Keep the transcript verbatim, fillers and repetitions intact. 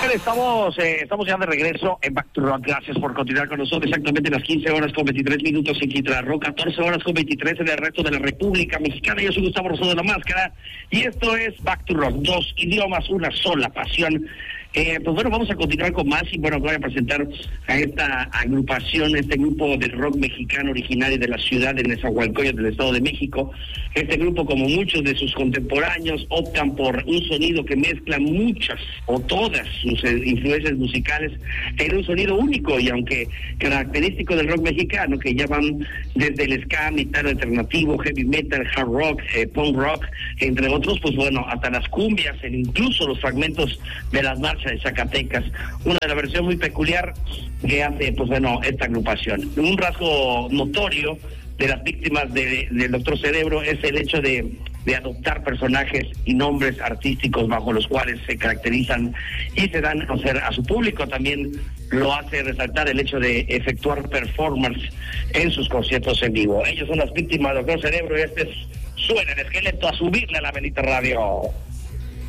tal? Estamos eh, estamos ya de regreso en Back to Rock. Gracias por continuar con nosotros. Exactamente las quince horas con veintitrés minutos en Quintana Roo, catorce horas con veintitrés en el resto de la República Mexicana. Yo soy Gustavo Rosado de la Máscara y esto es Back to Rock. Dos idiomas, una sola pasión. Eh, pues bueno, vamos a continuar con más y bueno, voy a presentar a esta agrupación, este grupo de rock mexicano originario de la ciudad de Nezahualcóyotl del Estado de México. Este grupo, como muchos de sus contemporáneos, optan por un sonido que mezcla muchas o todas sus influencias musicales en un sonido único, y aunque característico del rock mexicano, que ya van desde el ska, metal alternativo, heavy metal, hard rock, eh, punk rock, entre otros, pues bueno, hasta las cumbias, e incluso los fragmentos de las marchas de Zacatecas, una de la versión muy peculiar que hace, pues bueno, esta agrupación. Un rasgo notorio de las víctimas de, del Doctor Cerebro es el hecho de, de adoptar personajes y nombres artísticos bajo los cuales se caracterizan y se dan a conocer a su público. También lo hace resaltar el hecho de efectuar performance en sus conciertos en vivo. Ellos son las víctimas del Doctor Cerebro y este es Suena el Esqueleto, a subirle a la Benita Radio.